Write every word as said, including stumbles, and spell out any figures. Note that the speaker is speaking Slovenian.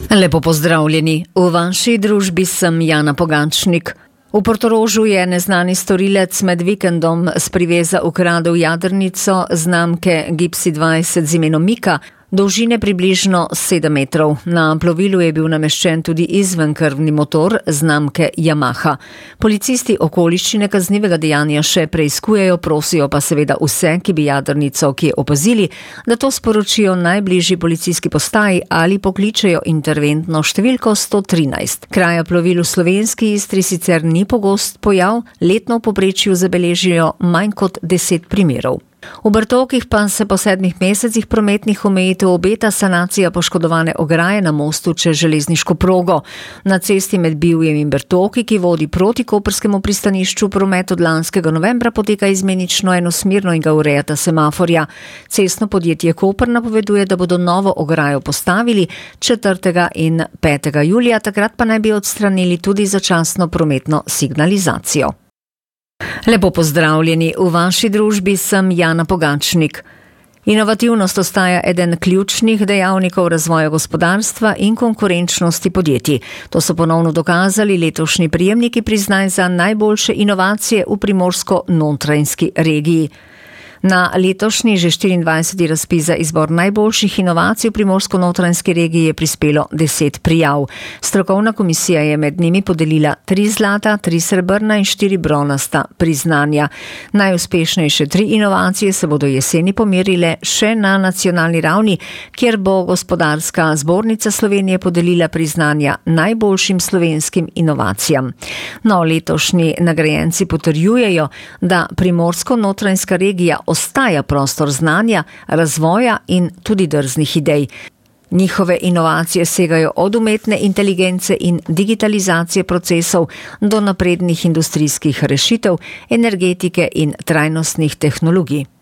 Lepo pozdravljeni. V vaši družbi sem Jana Pogačnik. V Portorožu je neznani storilec med vikendom s priveza ukradel jadrnico znamke Gipsy dvajset z imenom Mika, dolžine približno sedem metrov. Na plovilu je bil nameščen tudi izvenkrvni motor znamke Yamaha. Policisti okoliščine kaznivega dejanja še preiskujejo, prosijo pa seveda vse, ki bi jadrnico kje opazili, da to sporočijo najbližji policijski postaji ali pokličejo interventno številko sto trinajst. Kraja plovil v slovenski Istri sicer ni pogost pojav, letno v povprečju zabeležijo manj kot deset primerov. V Bertokih pa se po sedmih mesecih prometnih omejitev obeta sanacija poškodovane ograje na mostu čez železniško progo. Na cesti med Bivjem in Bertoki, ki vodi proti koprskemu pristanišču, promet od lanskega novembra poteka izmenično enosmerno in ga urejata semaforja. Cestno podjetje Koper napoveduje, da bodo novo ograjo postavili četrtega in petega julija, takrat pa naj bi odstranili tudi začasno prometno signalizacijo. Lepo pozdravljeni. V vaši družbi sem Jana Pogačnik. Inovativnost ostaja eden ključnih dejavnikov razvoja gospodarstva in konkurenčnosti podjetij. To so ponovno dokazali letošnji prejemniki priznanj za najboljše inovacije v Primorsko-Notranjski regiji. Na letošnji že štiriindvajseti razpis za izbor najboljših inovacij v Primorsko-Notranjski regiji je prispelo deset prijav. Strokovna komisija je med njimi podelila tri zlata, tri srebrna in štiri bronasta priznanja. Najuspešnejše tri inovacije se bodo jeseni pomerile še na nacionalni ravni, kjer bo Gospodarska zbornica Slovenije podelila priznanja najboljšim slovenskim inovacijam. No, letošnji nagrajenci potrjujejo, da Primorsko-Notranjska regija ostaja prostor znanja, razvoja in tudi drznih idej. Njihove inovacije segajo od umetne inteligence in digitalizacije procesov do naprednih industrijskih rešitev, energetike in trajnostnih tehnologij.